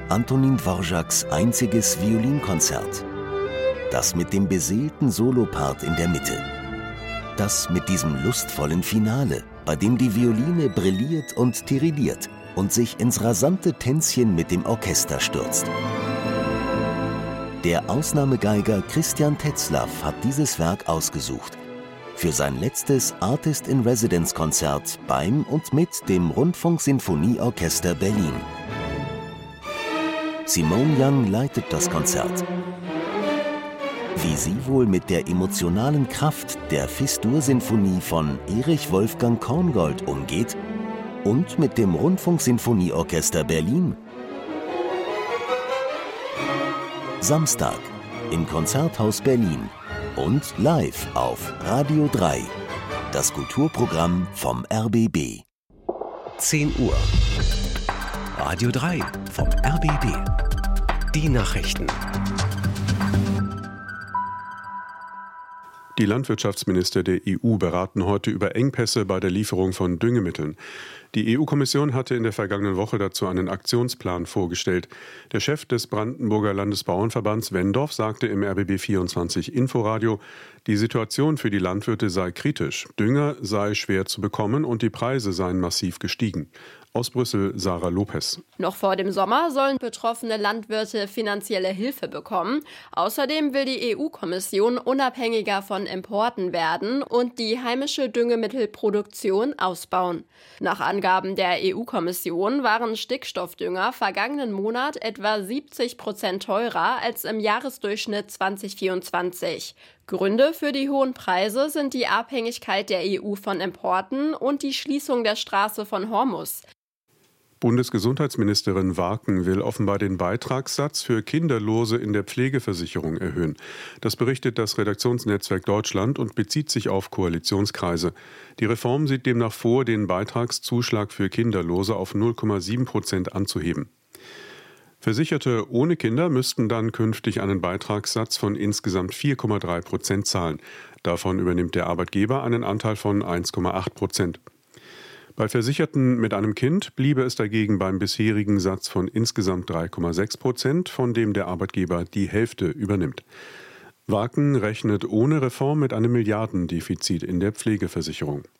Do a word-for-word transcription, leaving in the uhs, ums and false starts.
Antonin Dvořáks einziges Violinkonzert. Das mit dem beseelten Solopart in der Mitte. Das mit diesem lustvollen Finale, bei dem die Violine brilliert und tirilliert und sich ins rasante Tänzchen mit dem Orchester stürzt. Der Ausnahmegeiger Christian Tetzlaff hat dieses Werk ausgesucht für sein letztes Artist-in-Residence-Konzert beim und mit dem Rundfunk-Sinfonieorchester Berlin. Simone Young leitet das Konzert. Wie sie wohl mit der emotionalen Kraft der Fis-Dur-Sinfonie von Erich Wolfgang Korngold umgeht und mit dem Rundfunk-Sinfonieorchester Berlin. Samstag im Konzerthaus Berlin und live auf Radio drei. Das Kulturprogramm vom R B B. zehn Uhr. Radio drei vom R B B. Die Nachrichten. Die Landwirtschaftsminister der E U beraten heute über Engpässe bei der Lieferung von Düngemitteln. Die E U-Kommission hatte in der vergangenen Woche dazu einen Aktionsplan vorgestellt. Der Chef des Brandenburger Landesbauernverbands Wendorf sagte im R B B vierundzwanzig Inforadio, die Situation für die Landwirte sei kritisch. Dünger sei schwer zu bekommen und die Preise seien massiv gestiegen. Aus Brüssel, Sarah Lopez. Noch vor dem Sommer sollen betroffene Landwirte finanzielle Hilfe bekommen. Außerdem will die E U-Kommission unabhängiger von Importen werden und die heimische Düngemittelproduktion ausbauen. Nach Angaben der E U-Kommission waren Stickstoffdünger vergangenen Monat etwa siebzig Prozent teurer als im Jahresdurchschnitt zwanzig vierundzwanzig. Gründe für die hohen Preise sind die Abhängigkeit der E U von Importen und die Schließung der Straße von Hormuz. Bundesgesundheitsministerin Warken will offenbar den Beitragssatz für Kinderlose in der Pflegeversicherung erhöhen. Das berichtet das Redaktionsnetzwerk Deutschland und bezieht sich auf Koalitionskreise. Die Reform sieht demnach vor, den Beitragszuschlag für Kinderlose auf null Komma sieben Prozent anzuheben. Versicherte ohne Kinder müssten dann künftig einen Beitragssatz von insgesamt vier Komma drei Prozent zahlen. Davon übernimmt der Arbeitgeber einen Anteil von eins Komma acht Prozent. Bei Versicherten mit einem Kind bliebe es dagegen beim bisherigen Satz von insgesamt drei Komma sechs Prozent, von dem der Arbeitgeber die Hälfte übernimmt. Warken rechnet ohne Reform mit einem Milliardendefizit in der Pflegeversicherung.